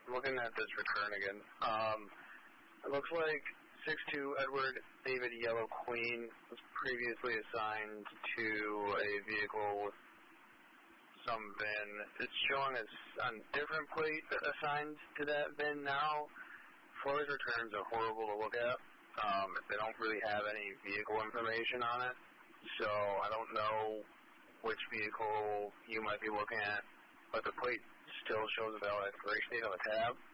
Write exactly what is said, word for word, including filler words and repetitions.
I'm looking at this return again. Um, it looks like six two Edward David Yellow Queen was previously assigned to a vehicle with some V I N. It's showing us on different plate assigned to that V I N now. Floyd's returns are horrible to look at. Um, they don't really have any vehicle information on it, so I don't know which vehicle you might be looking at, but the plate still shows a valid expiration date on the tab.